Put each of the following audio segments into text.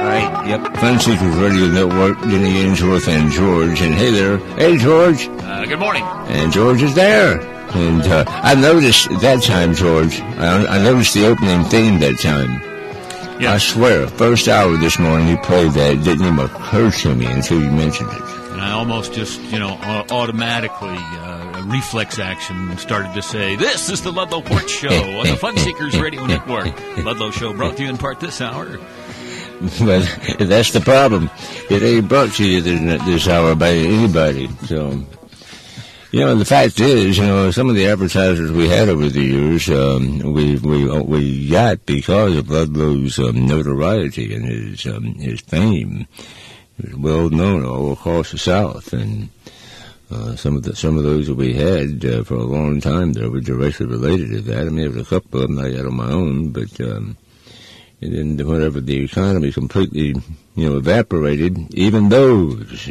right, yep. Fun Seekers Radio Network, Denny Ainsworth and George. And hey there. Hey, George. Good morning. And George is there. And I noticed at that time, George, I noticed the opening theme that time. Yeah. I swear, first hour this morning you played that. It didn't even occur to me until you mentioned it. And I almost just, automatically, a reflex action started to say, this is the Ludlow Porch Show on the Fun Seekers Radio Network. Ludlow Show brought to you in part this hour. But that's the problem. It ain't brought to you this hour by anybody. So, the fact is, some of the advertisers we had over the years, we got because of Ludlow's notoriety and his fame. He was well known all across the South, and some of those that we had for a long time there were directly related to that. I mean, there was a couple of them I got on my own, but and then whenever the economy completely, evaporated, even those,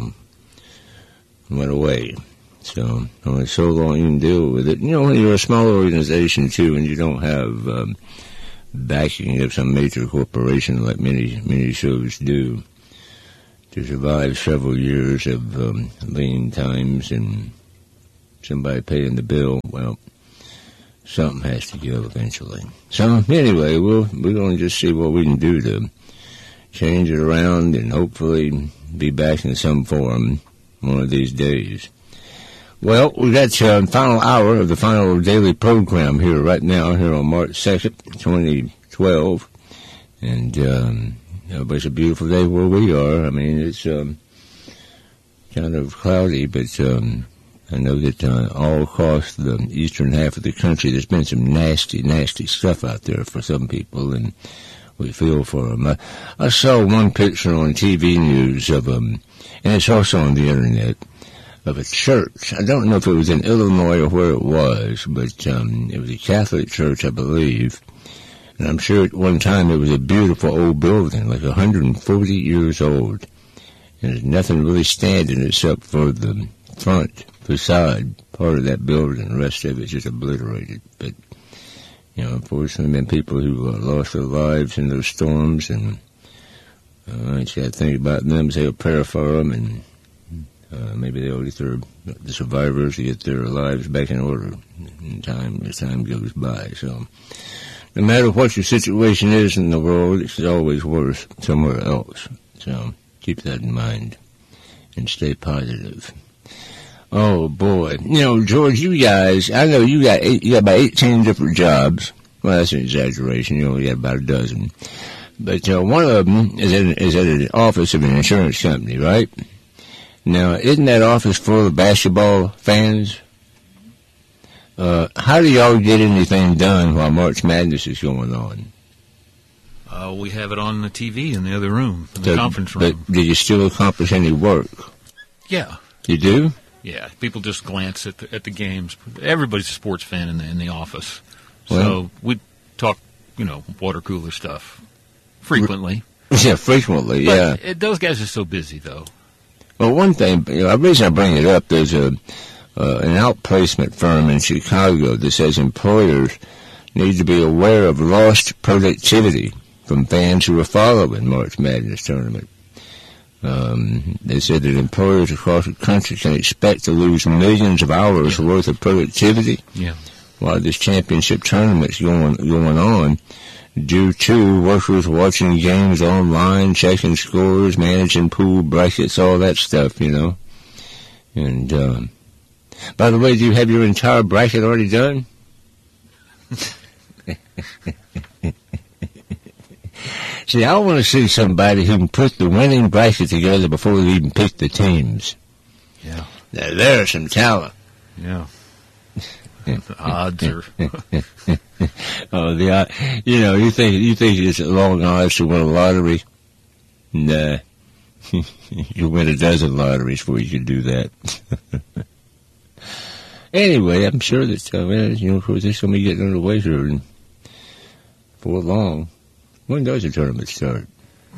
went away. So only so long you can deal with it. When you're a small organization too, and you don't have backing of some major corporation like many shows do, to survive several years of lean times and somebody paying the bill, well, something has to give eventually. So anyway, we're going to just see what we can do to change it around and hopefully be back in some form one of these days. Well, we got final hour of the final daily program here right now, here on March 2nd, 2012. And it's a beautiful day where we are. I mean, it's kind of cloudy, but I know that all across the eastern half of the country, there's been some nasty, nasty stuff out there for some people, and we feel for them. I saw one picture on TV news of and it's also on the internet, of a church. I don't know if it was in Illinois or where it was, but it was a Catholic church, I believe. And I'm sure at one time it was a beautiful old building, like 140 years old. And there's nothing really standing except for the front facade part of that building. The rest of it's just obliterated. But, unfortunately, there have been people who lost their lives in those storms. And I just got to think about them, say a prayer for them, and maybe they'll get the survivors to get their lives back in order as time goes by. So, no matter what your situation is in the world, it's always worse somewhere else. So keep that in mind and stay positive. Oh boy, George, you guys, I know you got about 18 different jobs. Well, that's an exaggeration. You only got about a dozen, but one of them is at an office of an insurance company, right? Now, isn't that office full of basketball fans? How do y'all get anything done while March Madness is going on? We have it on the TV in the other room, in the conference room. But did you still accomplish any work? Yeah. You do? Yeah. People just glance at the games. Everybody's a sports fan in the office. Well, so we talk, water cooler stuff frequently. Yeah, frequently, yeah. But those guys are so busy, though. Well, one thing, the reason I bring it up, there's an outplacement firm in Chicago that says employers need to be aware of lost productivity from fans who are following March Madness tournament. They said that employers across the country can expect to lose millions of hours worth of productivity while this championship tournament's going on, due to workers watching games online, checking scores, managing pool brackets, all that stuff, And, by the way, do you have your entire bracket already done? See, I want to see somebody who can put the winning bracket together before they even pick the teams. Yeah. Now, there's some talent. Yeah. The odds are... you think it's long odds to win a lottery? Nah. You win a dozen lotteries before you can do that. Anyway, I'm sure that, of course, this is going to be getting underway here before long. When does the tournament start?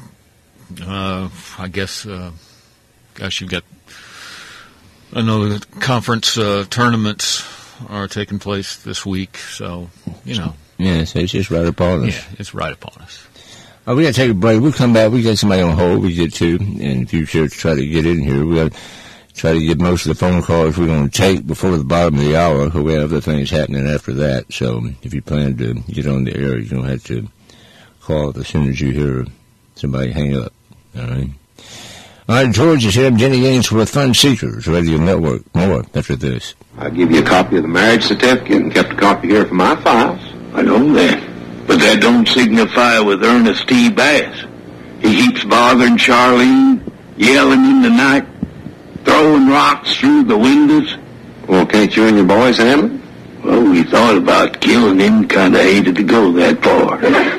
I guess, you've got another conference tournaments are taking place this week, so, Yeah, so it's just right upon us. Yeah, it's right upon us. We got to take a break. We'll come back. We got somebody on hold. We get to, and if you sure try to get in here, we got to try to get most of the phone calls we're going to take before the bottom of the hour. Because we have other things happening after that. So if you plan to get on the air, you're going to have to call as soon as you hear somebody hang up. All right. All right, George is here. Jenny Ainsworth, Fun Seekers Radio Network. More after this. I'll give you a copy of the marriage certificate and kept a copy here for my files. I know that. But that don't signify with Ernest T. Bass. He keeps bothering Charlene, yelling in the night, throwing rocks through the windows. Well, can't you and your boys handle it? Well, we thought about killing him, kind of hated to go that far.